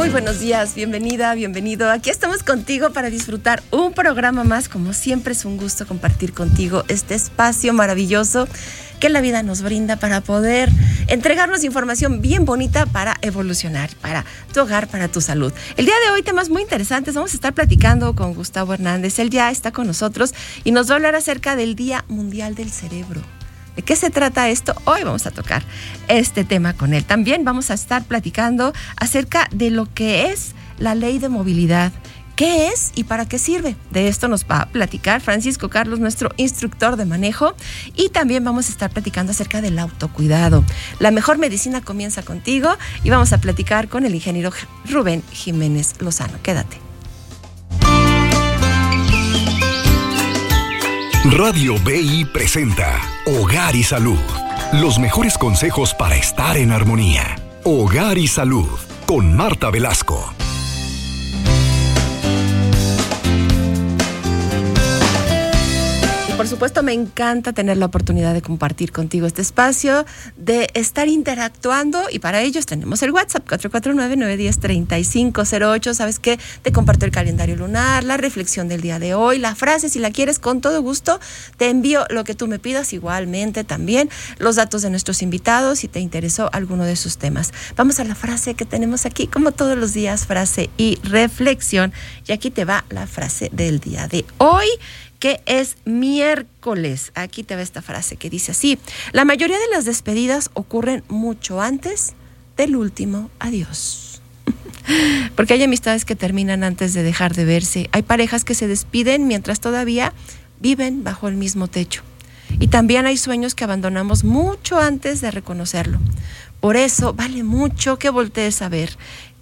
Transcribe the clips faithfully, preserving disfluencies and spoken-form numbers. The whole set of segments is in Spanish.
Muy buenos días, bienvenida, bienvenido. Aquí estamos contigo para disfrutar un programa más. Como siempre es un gusto compartir contigo este espacio maravilloso que la vida nos brinda para poder entregarnos información bien bonita para evolucionar, para tu hogar, para tu salud. El día de hoy temas muy interesantes. Vamos a estar platicando con Gustavo Hernández. Él ya está con nosotros y nos va a hablar acerca del Día Mundial del Cerebro. ¿De qué se trata esto? Hoy vamos a tocar este tema con él. También vamos a estar platicando acerca de lo que es la ley de movilidad. ¿Qué es y para qué sirve? De esto nos va a platicar Francisco Carlos, nuestro instructor de manejo. Y también vamos a estar platicando acerca del autocuidado. La mejor medicina comienza contigo y vamos a platicar con el ingeniero Rubén Jiménez Lozano. Quédate. Radio B I presenta Hogar y Salud. Los mejores consejos para estar en armonía. Hogar y Salud con Marta Velasco. Por supuesto, me encanta tener la oportunidad de compartir contigo este espacio, de estar interactuando, y para ellos tenemos el WhatsApp cuatro cuatro nueve, nueve uno cero, tres cinco cero ocho. ¿Sabes qué? Te comparto el calendario lunar, la reflexión del día de hoy, la frase, si la quieres, con todo gusto, te envío lo que tú me pidas, igualmente también los datos de nuestros invitados, si te interesó alguno de sus temas. Vamos a la frase que tenemos aquí, como todos los días, frase y reflexión, y aquí te va la frase del día de hoy, que es miércoles. Aquí te va esta frase que dice así: la mayoría de las despedidas ocurren mucho antes del último adiós. Porque hay amistades que terminan antes de dejar de verse. Hay parejas que se despiden mientras todavía viven bajo el mismo techo. Y también hay sueños que abandonamos mucho antes de reconocerlo. Por eso vale mucho que voltees a ver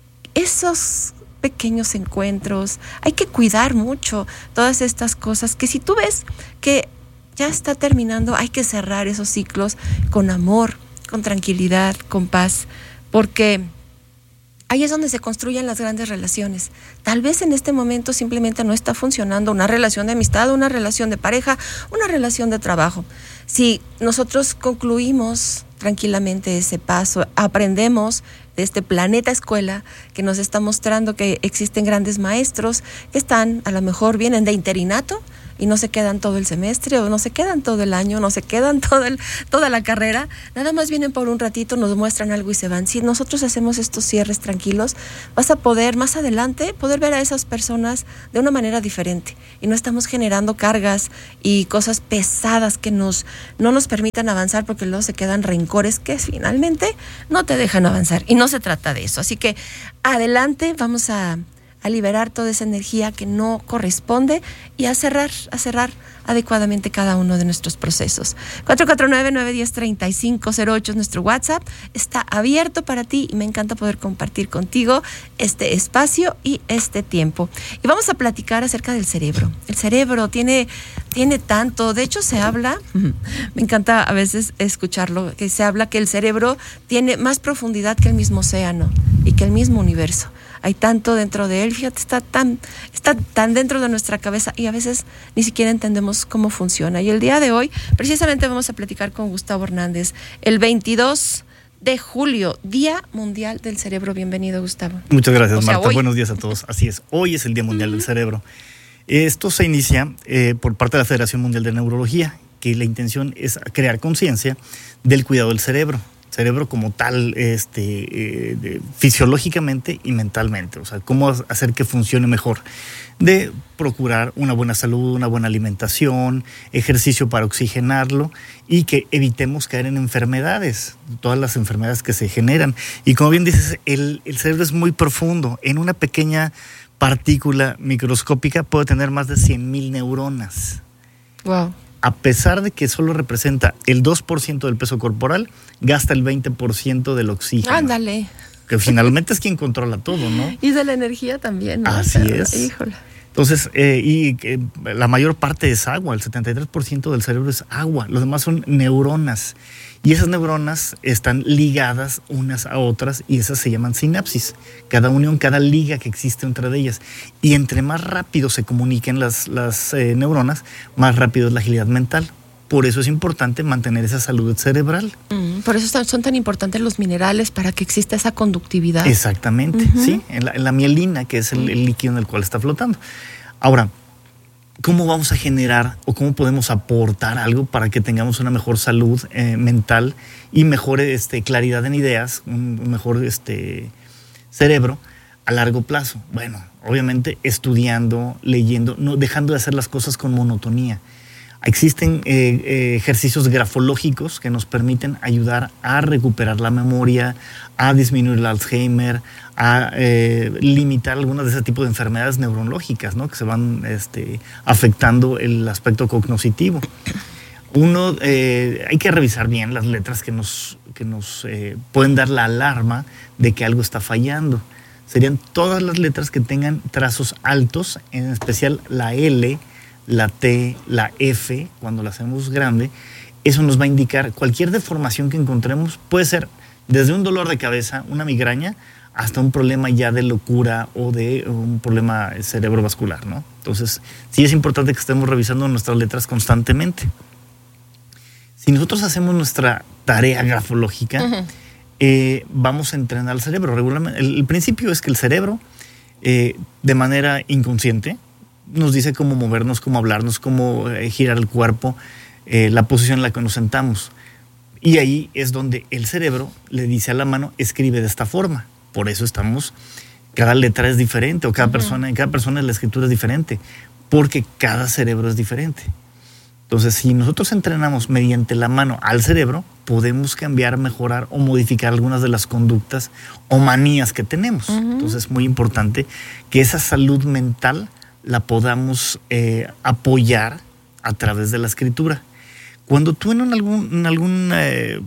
esos pequeños encuentros. Hay que cuidar mucho todas estas cosas que, si tú ves que ya está terminando, hay que cerrar esos ciclos con amor, con tranquilidad, con paz, porque ahí es donde se construyen las grandes relaciones. Tal vez en este momento simplemente no está funcionando una relación de amistad, una relación de pareja, una relación de trabajo. Si nosotros concluimos tranquilamente ese paso, aprendemos de este planeta escuela que nos está mostrando que existen grandes maestros que están, a lo mejor vienen de interinato y no se quedan todo el semestre, o no se quedan todo el año, no se quedan todo el, toda la carrera, nada más vienen por un ratito, nos muestran algo y se van. Si nosotros hacemos estos cierres tranquilos, vas a poder más adelante poder ver a esas personas de una manera diferente, y no estamos generando cargas y cosas pesadas que nos, no nos permitan avanzar, porque luego se quedan rencores que finalmente no te dejan avanzar, y no se trata de eso. Así que adelante, vamos a a liberar toda esa energía que no corresponde y a cerrar, a cerrar adecuadamente cada uno de nuestros procesos. cuatro cuatro nueve, nueve uno cero, tres cinco cero ocho es nuestro WhatsApp, está abierto para ti y me encanta poder compartir contigo este espacio y este tiempo. Y vamos a platicar acerca del cerebro. El cerebro tiene, tiene tanto, de hecho se habla, me encanta a veces escucharlo, que se habla que el cerebro tiene más profundidad que el mismo océano y que el mismo universo. Hay tanto dentro de él, fíjate, está tan, está tan dentro de nuestra cabeza y a veces ni siquiera entendemos cómo funciona. Y el día de hoy, precisamente vamos a platicar con Gustavo Hernández, el veintidós de julio, Día Mundial del Cerebro. Bienvenido, Gustavo. Muchas gracias, o sea, Marta. Hoy. Buenos días a todos. Así es, hoy es el Día Mundial del Cerebro. Esto se inicia eh, por parte de la Federación Mundial de Neurología, que la intención es crear conciencia del cuidado del cerebro. Cerebro como tal, este, eh, de, fisiológicamente y mentalmente, o sea, cómo hacer que funcione mejor, de procurar una buena salud, una buena alimentación, ejercicio para oxigenarlo y que evitemos caer en enfermedades, todas las enfermedades que se generan. Y como bien dices, el, el cerebro es muy profundo. En una pequeña partícula microscópica puede tener más de cien mil neuronas. Wow. A pesar de que solo representa el dos por ciento del peso corporal, gasta el veinte por ciento del oxígeno. Ándale. Que finalmente es quien controla todo, ¿no? Y de la energía también, ¿no? Así Pero, es. Híjole. Entonces, eh, y eh, la mayor parte es agua, el setenta y tres por ciento del cerebro es agua, los demás son neuronas. Y esas neuronas están ligadas unas a otras y esas se llaman sinapsis. Cada unión, cada liga que existe entre ellas. Y entre más rápido se comuniquen las, las eh, neuronas, más rápido es la agilidad mental. Por eso es importante mantener esa salud cerebral. Mm, por eso son tan importantes los minerales, para que exista esa conductividad. Exactamente, uh-huh. sí, en la, en la mielina, que es el, el líquido en el cual está flotando. Ahora, ¿cómo vamos a generar o cómo podemos aportar algo para que tengamos una mejor salud eh, mental y mejor este, claridad en ideas, un mejor este, cerebro a largo plazo? Bueno, obviamente estudiando, leyendo, no dejando de hacer las cosas con monotonía. Existen eh, eh, ejercicios grafológicos que nos permiten ayudar a recuperar la memoria, a disminuir el Alzheimer, a eh, limitar algunas de ese tipo de enfermedades neurológicas, ¿no? Que se van este, afectando el aspecto cognitivo. Uno, eh, hay que revisar bien las letras que nos, que nos eh, pueden dar la alarma de que algo está fallando. Serían todas las letras que tengan trazos altos, en especial la L, la T, la F, cuando la hacemos grande. Eso nos va a indicar cualquier deformación que encontremos. Puede ser desde un dolor de cabeza, una migraña, hasta un problema ya de locura o de un problema cerebrovascular, ¿no? Entonces, sí es importante que estemos revisando nuestras letras constantemente. Si nosotros hacemos nuestra tarea grafológica, uh-huh. eh, vamos a entrenar al cerebro. Regularmente, el, el principio es que el cerebro, eh, de manera inconsciente, nos dice cómo movernos, cómo hablarnos, cómo eh, girar el cuerpo, eh, la posición en la que nos sentamos. Y ahí es donde el cerebro le dice a la mano, escribe de esta forma. Por eso estamos, cada letra es diferente, o cada uh-huh. persona, en cada persona la escritura es diferente, porque cada cerebro es diferente. Entonces, si nosotros entrenamos mediante la mano al cerebro, podemos cambiar, mejorar o modificar algunas de las conductas o manías que tenemos. Uh-huh. Entonces, es muy importante que esa salud mental la podamos eh, apoyar a través de la escritura. Cuando tú en algún, en algún eh,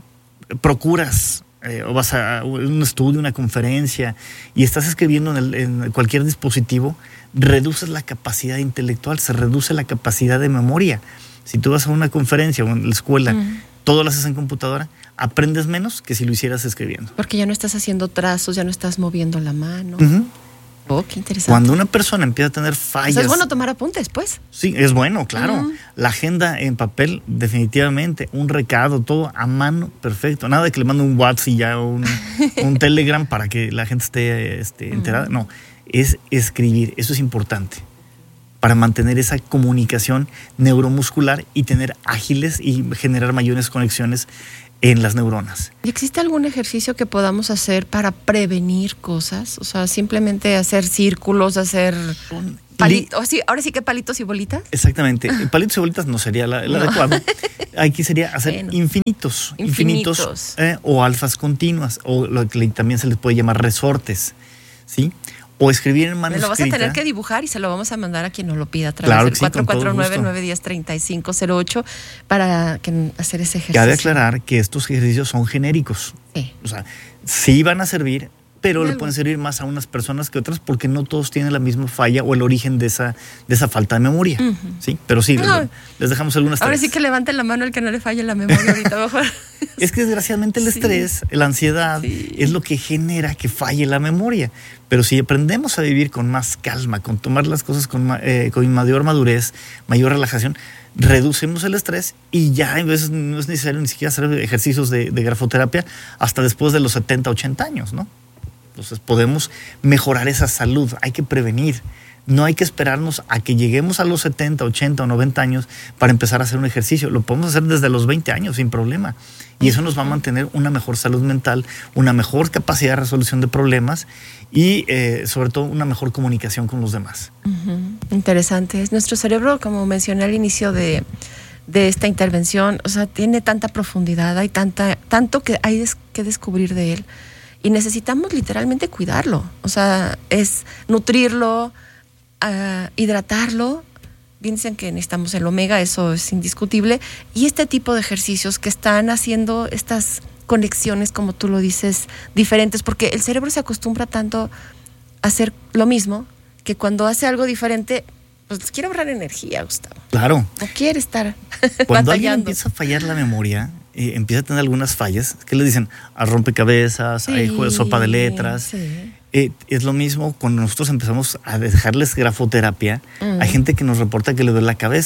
procuras eh, o vas a un estudio, una conferencia y estás escribiendo en, el, en cualquier dispositivo, reduces la capacidad intelectual, se reduce la capacidad de memoria. Si tú vas a una conferencia o en la escuela, uh-huh. todo lo haces en computadora, aprendes menos que si lo hicieras escribiendo. Porque ya no estás haciendo trazos, ya no estás moviendo la mano. Uh-huh. Oh, qué interesante. Cuando una persona empieza a tener fallas... Pues es bueno tomar apuntes, pues. Sí, es bueno, claro. Uh-huh. La agenda en papel, definitivamente. Un recado, todo a mano, perfecto. Nada de que le mande un WhatsApp y ya un, un Telegram para que la gente esté este, enterada. Uh-huh. No, es escribir. Eso es importante para mantener esa comunicación neuromuscular y tener ágiles y generar mayores conexiones en las neuronas. ¿Y existe algún ejercicio que podamos hacer para prevenir cosas? O sea, simplemente hacer círculos, hacer palitos. Sí, ahora sí que palitos y bolitas. Exactamente. Palitos y bolitas no sería la, el no. adecuado. Aquí sería hacer bueno. infinitos. Infinitos. infinitos eh, o alfas continuas. O lo que también se les puede llamar resortes. ¿Sí? O escribir en manuscrita. Me lo vas a tener que dibujar y se lo vamos a mandar a quien nos lo pida a través claro del sí, cuatro cuatro nueve, nueve uno cero, tres cinco cero ocho para que, hacer ese ejercicio. Cabe aclarar que estos ejercicios son genéricos. Sí. O sea, sí van a servir, pero le pueden servir más a unas personas que otras porque no todos tienen la misma falla o el origen de esa, de esa falta de memoria. Uh-huh. ¿Sí? Pero sí, no. les, les dejamos algunas Ahora tareas. sí que levanten la mano el que no le falle la memoria ahorita mejor. Es que desgraciadamente el estrés, sí. la ansiedad, sí. es lo que genera que falle la memoria. Pero si aprendemos a vivir con más calma, con tomar las cosas con, eh, con mayor madurez, mayor relajación, reducimos el estrés y ya a veces no es necesario ni siquiera hacer ejercicios de, de grafoterapia hasta después de los setenta, ochenta años, ¿no? Entonces podemos mejorar esa salud, hay que prevenir. No hay que esperarnos a que lleguemos a los setenta, ochenta o noventa años para empezar a hacer un ejercicio. Lo podemos hacer desde los veinte años sin problema. Y eso nos va a mantener una mejor salud mental, una mejor capacidad de resolución de problemas y eh, sobre todo una mejor comunicación con los demás. Uh-huh. Interesante. Nuestro cerebro, como mencioné al inicio de, de esta intervención, o sea, tiene tanta profundidad, hay tanta, tanto que hay des- que descubrir de él. Y necesitamos literalmente cuidarlo. O sea, es nutrirlo, Uh, hidratarlo. Bien dicen que necesitamos el omega, eso es indiscutible. Y este tipo de ejercicios que están haciendo estas conexiones, como tú lo dices, diferentes, porque el cerebro se acostumbra tanto a hacer lo mismo, que cuando hace algo diferente, pues quiere ahorrar energía, Gustavo. Claro. No quiere estar Cuando alguien empieza a fallar la memoria, eh, empieza a tener algunas fallas, ¿qué le dicen? A rompecabezas, sí, hay sopa de letras. Sí. Eh, es lo mismo cuando nosotros empezamos a dejarles grafoterapia. Uh-huh. Hay gente que nos reporta que le duele la cabeza.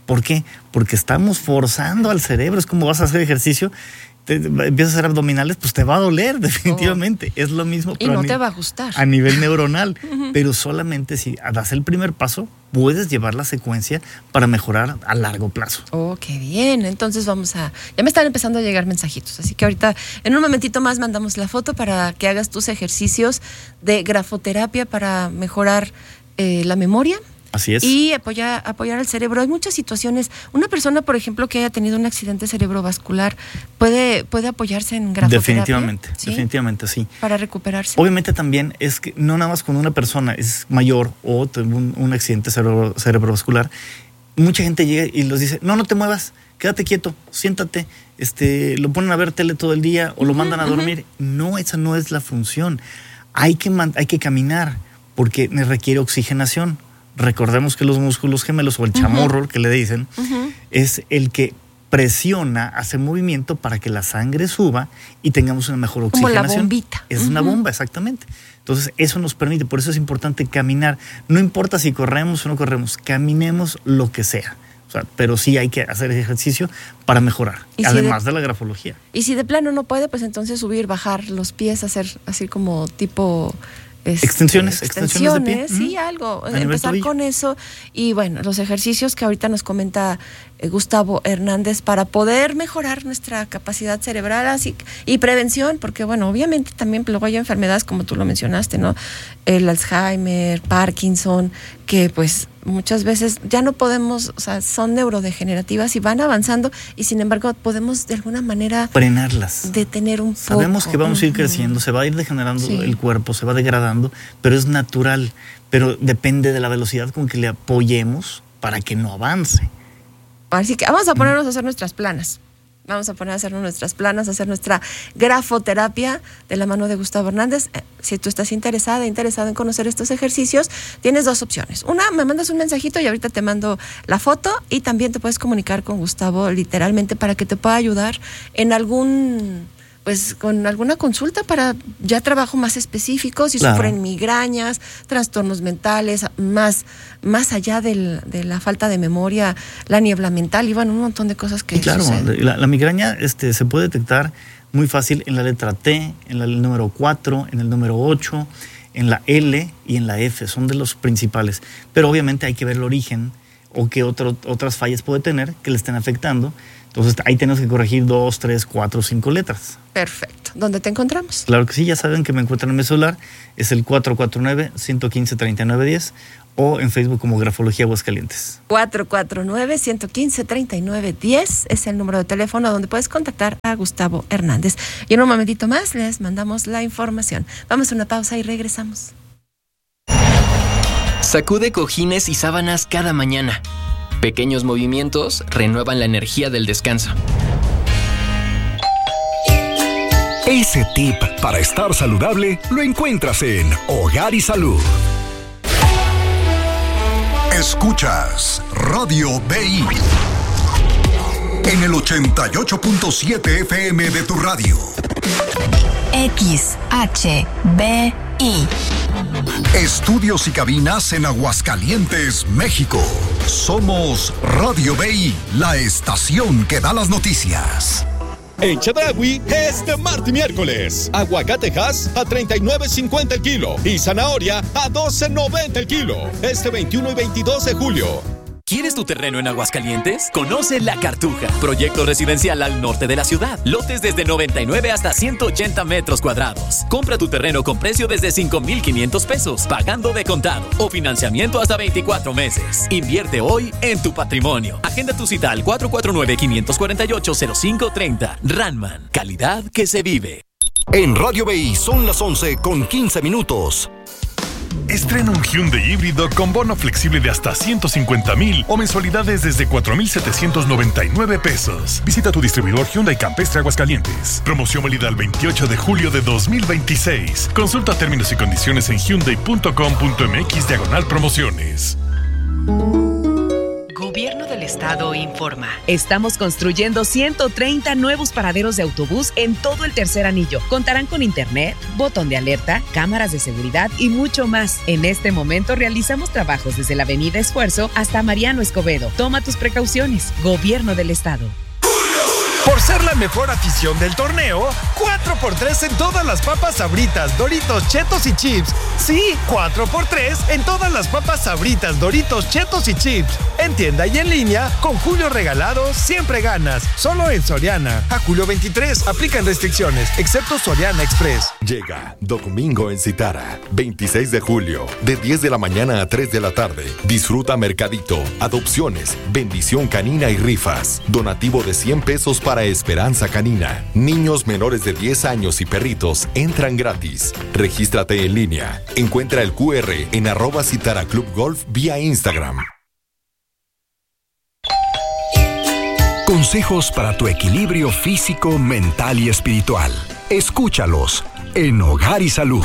¿Por qué? Porque estamos forzando al cerebro. Es como vas a hacer ejercicio, te, empiezas a hacer abdominales, pues te va a doler definitivamente. Oh. Es lo mismo. Y no te va a gustar. A nivel neuronal. Uh-huh. Pero solamente si das el primer paso, puedes llevar la secuencia para mejorar a largo plazo. Oh, qué bien. Entonces vamos a... Ya me están empezando a llegar mensajitos, así que ahorita en un momentito más mandamos la foto para que hagas tus ejercicios de grafoterapia para mejorar eh, la memoria. Así es. Y apoyar, apoyar al cerebro. Hay muchas situaciones. Una persona, por ejemplo, que haya tenido un accidente cerebrovascular, puede, puede apoyarse en grafoterapia. Definitivamente, ¿sí? definitivamente, sí. Para recuperarse. Obviamente también es que no nada más cuando una persona es mayor o tuvo un, un accidente cerebro, cerebrovascular, mucha gente llega y los dice, no, no te muevas, quédate quieto, siéntate, este, lo ponen a ver tele todo el día o lo uh-huh, mandan a dormir. Uh-huh. No, esa no es la función. Hay que, man, hay que caminar porque requiere oxigenación. Recordemos que los músculos gemelos o el chamorro, uh-huh. que le dicen, uh-huh. es el que presiona, hace movimiento para que la sangre suba y tengamos una mejor oxigenación. Como la bombita. Es uh-huh. una bomba, exactamente. Entonces, eso nos permite, por eso es importante caminar. No importa si corremos o no corremos, caminemos lo que sea. O sea, pero sí hay que hacer ejercicio para mejorar, además si de, de la grafología. Y si de plano no puede, pues entonces subir, bajar los pies, hacer así como tipo... Este, extensiones, extensiones, extensiones de pie. Sí, algo, empezar con eso. Y bueno, los ejercicios que ahorita nos comenta eh, Gustavo Hernández para poder mejorar nuestra capacidad cerebral así, y prevención, porque bueno, obviamente también luego hay enfermedades como tú lo mencionaste, ¿no? El Alzheimer, Parkinson, que pues muchas veces ya no podemos, o sea, son neurodegenerativas y van avanzando y sin embargo podemos de alguna manera frenarlas, detener un poco. Sabemos que vamos a ir creciendo, se va a ir degenerando sí. el cuerpo, se va degradando, pero es natural, pero depende de la velocidad con que le apoyemos para que no avance. Así que vamos a ponernos a hacer nuestras planas. Vamos a poner a hacer nuestras planas, a hacer nuestra grafoterapia de la mano de Gustavo Hernández. Si tú estás interesada, interesado en conocer estos ejercicios, tienes dos opciones. Una, me mandas un mensajito y ahorita te mando la foto y también te puedes comunicar con Gustavo literalmente para que te pueda ayudar en algún... pues con alguna consulta para ya trabajo más específico, si claro. sufren migrañas, trastornos mentales, más, más allá del, de la falta de memoria, la niebla mental y bueno, un montón de cosas que claro, suceden. La, la migraña este, se puede detectar muy fácil en la letra T, en la, el número cuatro, en el número ocho, en la L y en la F, son de los principales. Pero obviamente hay que ver el origen o qué otro, otras fallas puede tener que le estén afectando. Entonces ahí tenemos que corregir dos, tres, cuatro, cinco letras. Perfecto. ¿Dónde te encontramos? Claro que sí, ya saben que me encuentran en mi celular. Es el cuatro cuatro nueve, uno uno cinco, tres nueve uno cero o en Facebook como Grafología Aguascalientes. cuatro cuatro nueve, uno uno cinco, tres nueve uno cero es el número de teléfono donde puedes contactar a Gustavo Hernández. Y en un momentito más les mandamos la información. Vamos a una pausa y regresamos. Sacude cojines y sábanas cada mañana. Pequeños movimientos renuevan la energía del descanso. Ese tip para estar saludable lo encuentras en Hogar y Salud. Escuchas Radio B I en el ochenta y ocho punto siete F M de tu radio. X H B I. Estudios y cabinas en Aguascalientes, México. Somos Radio B I, la estación que da las noticias. En Chedraui, este martes y miércoles, aguacatejas a treinta y nueve cincuenta el kilo y zanahoria a doce noventa el kilo. Este veintiuno y veintidós de julio. ¿Quieres tu terreno en Aguascalientes? Conoce La Cartuja, proyecto residencial al norte de la ciudad. Lotes desde noventa y nueve hasta ciento ochenta metros cuadrados. Compra tu terreno con precio desde cinco mil quinientos pesos, pagando de contado o financiamiento hasta veinticuatro meses. Invierte hoy en tu patrimonio. Agenda tu cita al cuatro cuatro nueve, cinco cuatro ocho, cero cinco tres cero. Ranman, calidad que se vive. En Radio B I son las once con quince minutos. Estrena un Hyundai híbrido con bono flexible de hasta ciento cincuenta mil o mensualidades desde cuatro mil setecientos noventa y nueve pesos. Visita tu distribuidor Hyundai Campestre Aguascalientes. Promoción válida el veintiocho de julio de dos mil veintiséis. Consulta términos y condiciones en hyundai punto com punto m x diagonal promociones. Gobierno de del Estado informa. Estamos construyendo ciento treinta nuevos paraderos de autobús en todo el tercer anillo. Contarán con internet, botón de alerta, cámaras de seguridad y mucho más. En este momento realizamos trabajos desde la Avenida Esfuerzo hasta Mariano Escobedo. Toma tus precauciones. Gobierno del Estado. Por ser la mejor afición del torneo, cuatro por tres en todas las papas Sabritas, Doritos, Chetos y Chips. Sí, cuatro por tres en todas las papas Sabritas, Doritos, Chetos y Chips. En tienda y en línea, con Julio Regalado, siempre ganas. Solo en Soriana. A julio veintitrés, aplican restricciones, excepto Soriana Express. Llega Domingo en Citara, veintiséis de julio, de diez de la mañana a tres de la tarde. Disfruta mercadito, adopciones, bendición canina y rifas. Donativo de cien pesos para Esperanza Canina. Niños menores de diez años y perritos entran gratis. Regístrate en línea. Encuentra el cu erre en arroba Citara Club Golf vía Instagram. Consejos para tu equilibrio físico, mental y espiritual. Escúchalos en Hogar y Salud.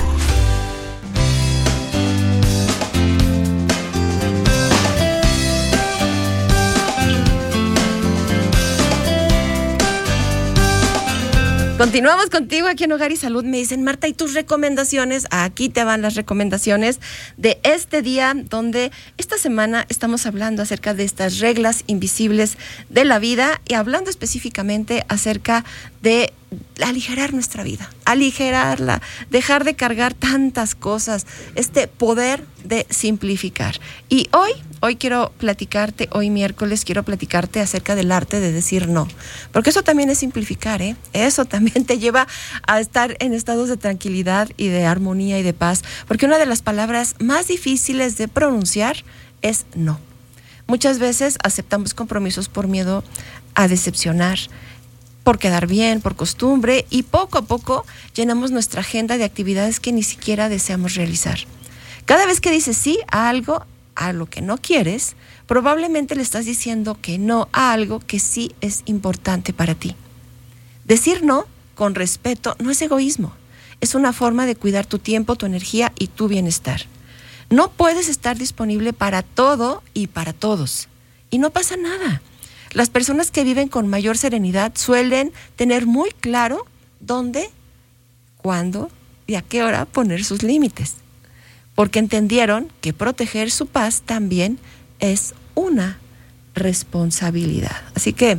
Continuamos contigo aquí en Hogar y Salud. Me dicen, Marta, ¿y tus recomendaciones? Aquí te van las recomendaciones de este día, donde esta semana estamos hablando acerca de estas reglas invisibles de la vida y hablando específicamente acerca de aligerar nuestra vida, aligerarla, dejar de cargar tantas cosas, este poder de simplificar. Y hoy, hoy quiero platicarte, hoy miércoles quiero platicarte acerca del arte de decir no, porque eso también es simplificar, ¿eh? Eso también te lleva a estar en estados de tranquilidad y de armonía y de paz, porque una de las palabras más difíciles de pronunciar es no. Muchas veces aceptamos compromisos por miedo a decepcionar, por quedar bien, por costumbre, y poco a poco llenamos nuestra agenda de actividades que ni siquiera deseamos realizar. Cada vez que dices sí a algo, a lo que no quieres, probablemente le estás diciendo que no a algo que sí es importante para ti. Decir no con respeto no es egoísmo, es una forma de cuidar tu tiempo, tu energía y tu bienestar. No puedes estar disponible para todo y para todos, y no pasa nada. Las personas que viven con mayor serenidad suelen tener muy claro dónde, cuándo y a qué hora poner sus límites, porque entendieron que proteger su paz también es una responsabilidad. Así que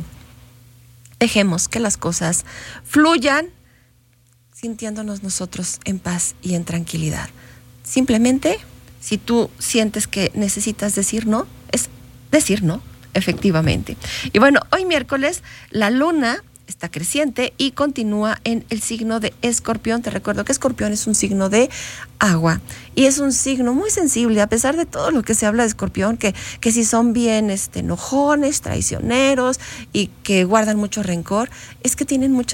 dejemos que las cosas fluyan, sintiéndonos nosotros en paz y en tranquilidad. Simplemente, si tú sientes que necesitas decir no, es decir no. Efectivamente. Y bueno, hoy miércoles la luna está creciente y continúa en el signo de Escorpión. Te recuerdo que Escorpión es un signo de agua y es un signo muy sensible, a pesar de todo lo que se habla de Escorpión, que, que si son bien este, enojones, traicioneros y que guardan mucho rencor, es que tienen mucha